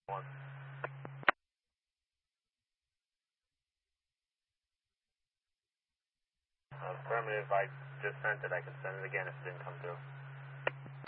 One. Affirmative, I just sent it. I can send it again if it didn't come through.